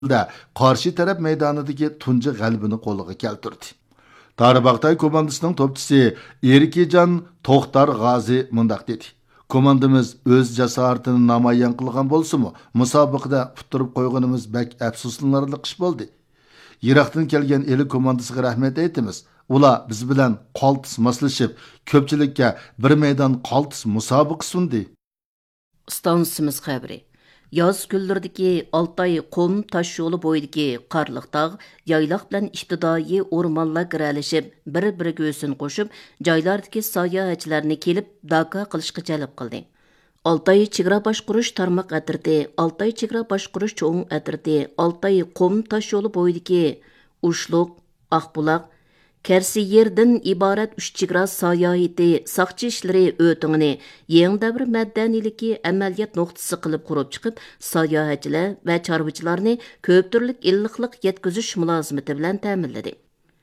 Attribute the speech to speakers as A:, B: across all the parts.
A: da qarshi taraf maydonidagi tunji g'albini qo'lga keltirdi. Darabağtay komandasının topçusu Erikican Toxtar G'azi mundaq dedi. Komandamız öz jasoratini namoyon qilgan bo'lsa-mu, musobaqada puturib qo'yganimiz bak afsuslanarli ish bo'ldi. Iroqdan kelgan eli komandasiga rahmat aytamiz. Ular biz bilan qaltis moslashib, ko'pchilikka bir maydon qaltis musobaqa sundi.
B: Stansimiz xabari. Yoz kunlaridagi Altay qum tosh yo'li bo'yidagi qarliq tog' yaylaq bilan ibtidoiy o'rmonlar kiralishib, bir-biriga o'sin qo'shib, joylardagi sayohatchilarni kelib daka qilishga jalb qildi. Altay chegara boshqurish tarmoq atirdi, Altay chegara boshqurish cho'ng atirdi, Altay qum tosh yo'li bo'yidagi Ushluq, Aqbuloq, Kərsi yerdən ibarət 3 chegara sayohati saqchi ishlari o'tingini yangi davr madaniyaligi amaliyot nuqtasi qilib qurib chiqib, sayohatchilar va chorvachilarni ko'p turlik illiqlik yetkazish mulozimati bilan ta'minladi.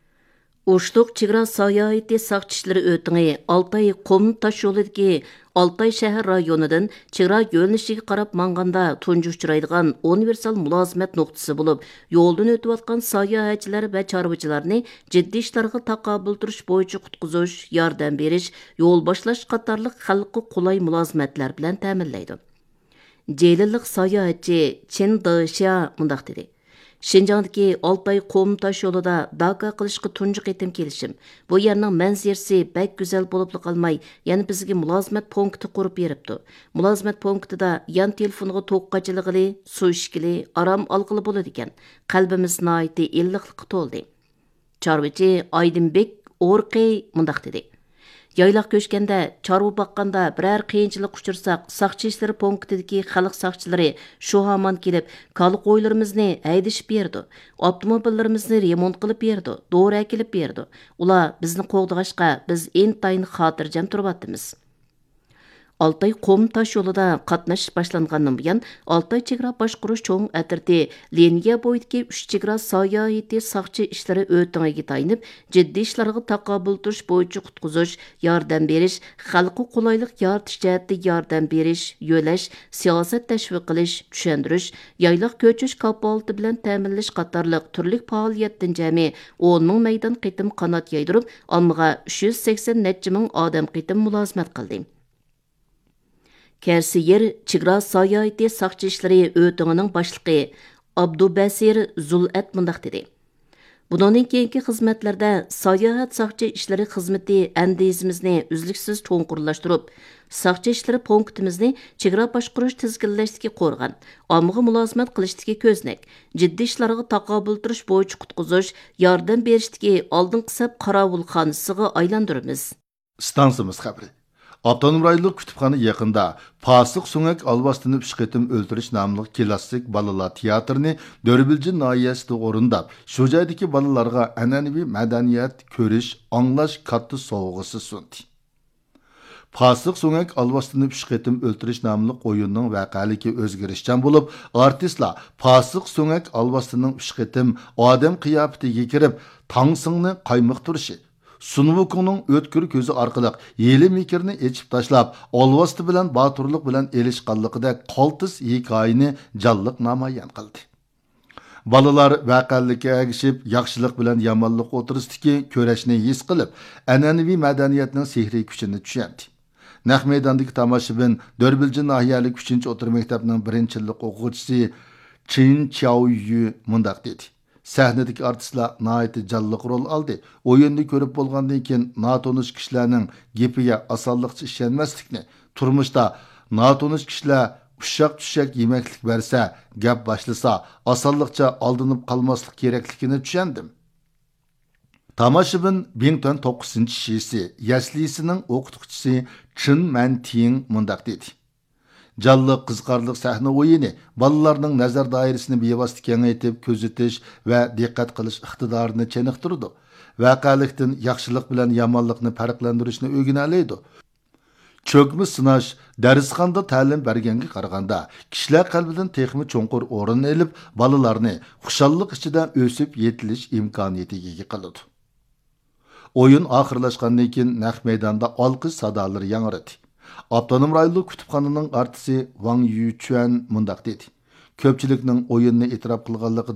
B: Ushluq chegara sayohati saqchi ishlari o'tingi Altay qum tosh yo'lidagi Altay shahar rayonidan chegara yo'nalishiga qarab manganda tunji uchraydigan universal mulozimat nuqtasi bo'lib, yo'ldan o'tayotgan sayohatchilar va chorvachilarni jiddiy ishlarga taqobil turish bo'yicha qutqizish, yordam berish, yo'l boshlash qatorliq xalqqa qulay mulozimatlar bilan ta'minlaydi. Jelillik sayohatchi Chen Dexia mundaq dedi. Şinjandagi Altay qum tosh yo'lida daka qilishga tunji qitim kelishim. Bu yerning manzarasi bak go'zal bo'lib qolmay, yana bizga mulozimat punkti qurib beribdi. Mulozimat punktida yan telefonga to'qqachiligili, su ishkili, aram olqili bo'ladi ekan. Qalbimiz noiti illiqlikqa to'ldi. Chorvachi Aydinbek O'rqi mundaq dedi. Yaylaq ko'chganda, chorva baqqanda birər qiyinchilik uchursak, saqchi ishlari punktidagi xalq saqchilari shu hamon kelib, kali qo'ylarimizni haydashib berdi. Avtomobillarimizni remont qilib berdi, dori akilib berdi. Ular bizni qo'g'dag'ashqa biz intayin xotirjam turibmiz. Altay qum tosh yo'lida qatnash boshlangandan buyon Altay chegara boshqurish cho'ng atirdi liniya bo'yidagi 3 chegara sayohati saqchi ishlari o'tingiga tayinib, jiddiy ishlarga taqobil turish bo'yicha qutqizish, yordam berish, xalqqa qulaylik yaratish jihatda yordam berish, yo'lash, siyosat tashviq qilish, tushuntirish, yayloq ko'chish kapolati bilan ta'minlash qatorliq turli faoliyatdan jami 10 ming maydon qitim qanot yaydirib, ommaga 380 necha ming odam qitim mulozimat qildi. Kərsi yer chegara sayohati saqchi ishlari o'tingining boshlig'i Abdubasir Zul'at mundaq dedi. Bundan keyingi xizmatlarda sayohat saqchi ishlari xizmati andizimizni uzluksiz cho'nqurlashtirib, saqchi ishlari punktimizni chegara boshqarish tizginlashdagi qo'rg'on, ommaga mulozimat qilishdagi ko'znak, jiddiy ishlarga taqobil turish bo'yicha qutqizish, yordam berishdagi oldingi saf qorovulxonasiga aylantiramiz.
A: Stansimiz xabari. Avtonom rayonluq kutubxona yaqinda Pasiq So'ngak Alvastini 3 qitim o'ltirish nomli klassik balalar teatrini Dörbilji noyasida o'rindab, shu joydagi balalarga an'anaviy madaniyat ko'rish, anglash katta sovg'asi sundi. Pasiq So'ngak Alvastini 3 qitim o'ltirish nomli o'yinning voqealigi o'zgarishchan bo'lib, artistlar Pasiq So'ngak Alvastining 3 qitim odam qiyofatiga kirib, tangsingni qaymoqtirishi Sunvukuning o'tkir ko'zi orqali yeli mikirni echib tashlab, olvasti bilan boturlik bilan elishqanligida qaltis hikoyani jonliq namoyon qildi. Balalar voqealikka agishib, yaxshilik bilan yomonlik o'tirishdagi ko'rashni his qilib, an'anaviy madaniyatning sehriy kuchini tushundi. Naq maydondagi tomoshabin Dörbilji nohiyalik 3-o'tir maktabining 1-yillik o'quvchisi Chin Chaoyu mundaq dedi. Sahnedeki artistlar naiti canlıq rol aldı. Oyunni ko'rib bo'lgandan keyin natonish kishilarning gepiga osonlikcha ishonmaslikni, turmushda natonish kishilar ushaq-tushak yemaklik bersa, gap boshlasa, osonlikcha aldinib qolmaslik kerakligini tushundim. Tomoshabin Bington 9-shisi yaslisining o'qituvchisi Chin Manting mundaq dedi. Canlı qızqarlıq sahne oyunu balalarning nazar doirasini bevosita kengaytib, ko'zitish va diqqat qilish iqtidorini cheniqtirdi. Voqealikdan yaxshilik bilan yomonlikni farqlantirishni o'rganalaydi. Cho'kmi sinash darsxonda ta'lim berganga qaraganda kishilar qalbidan texmi cho'nqur o'rin olib, balalarni xushallik ichida o'sib yetilish imkoniyatiga ega qiladi. O'yin oxirlashgandan keyin naq maydonda olqish sadolari yangradi. Avtonom rayonluq kutubxonaning artisti Wang Yuchuan mundaq dedi. ko'pchilikning o'yinni e'tirof qilganligi